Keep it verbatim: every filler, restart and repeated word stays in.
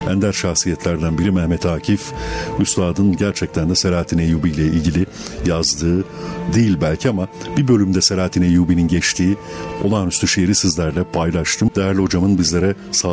ender şahsiyetlerden biri Mehmet Akif. Üstadın gerçekten de Selahattin Eyyubi ile ilgili yazdığı değil belki ama bir bölümde Selahattin Eyyubi'nin geçtiği olağanüstü şiiri sizlerle paylaştım. Değerli hocamın bizlere sağ